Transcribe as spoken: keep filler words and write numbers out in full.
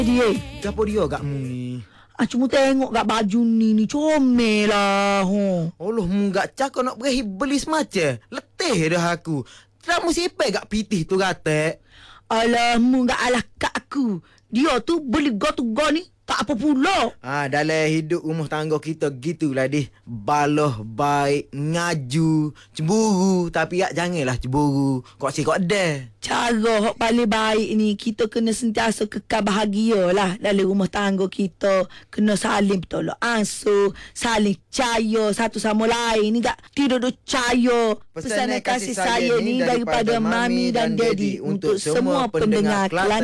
Dia. Gapo dia kat mu ni? Ah, cuma tengok kat baju ni ni comel lah. Huh. Allah mu gak cakap nak pergi beli semacam. Letih dah aku. Tak mesti pay gak pitih tu kata. Alah, mu gak alah kat aku. Dia tu beli go tu go ni tak apa pula. Ah, dalam hidup rumah tangga kita gitulah deh. Baloh baik, ngaju, cemburu, tapi ya janganlah cemburu. Kok si kok dah. Cara hok paling baik ni, kita kena sentiasa kekal bahagia lah dalam rumah tangga kita. Kena saling bertolak ansur, saling percaya satu sama lain ni gak. Tidak ada percaya. Pesanan kasih saya ni daripada Mami dan Daddy untuk semua pendengar Kelantan.